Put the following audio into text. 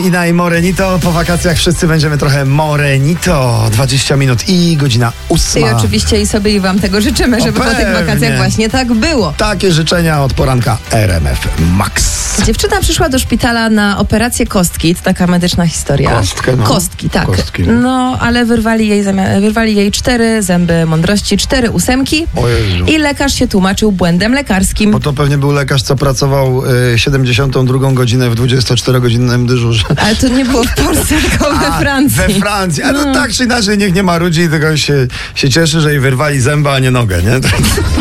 Ina i Morenito. Po wakacjach wszyscy będziemy trochę Morenito. 20 minut i godzina 8. I oczywiście i sobie i wam tego życzymy, żeby po tych wakacjach właśnie tak było. Takie życzenia od poranka RMF Max. Dziewczyna przyszła do szpitala na operację kostki. To taka medyczna historia. Kostkę, no. Kostki, tak. Kostki. No, ale wyrwali jej 4 zęby mądrości, 4 ósemki. O Jezu. I lekarz się tłumaczył błędem lekarskim. Bo to pewnie był lekarz, co pracował 72 godzinę w 24-godzinnym dyżurze. Ale to nie było w Polsce, tylko we Francji. We Francji. A no tak czy inaczej, niech nie marudzi, tylko się cieszy, że jej wyrwali zęba, a nie nogę, nie?